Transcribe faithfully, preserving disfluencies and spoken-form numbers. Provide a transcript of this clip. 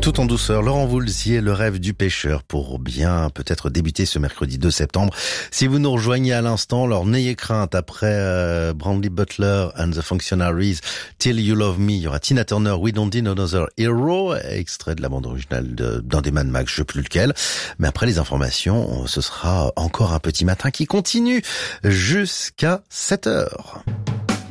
Tout en douceur, Laurent Voulzier, Le rêve du pêcheur, pour bien peut-être débuter ce mercredi deux septembre. Si vous nous rejoignez à l'instant, alors n'ayez crainte, après euh, Brandley Butler and the Functionaries, Till You Love Me, il y aura Tina Turner, We Don't Need Another Hero, extrait de la bande originale de, d'un des Mad Max, je sais plus lequel. Mais après les informations, ce sera encore un petit matin qui continue jusqu'à sept heures.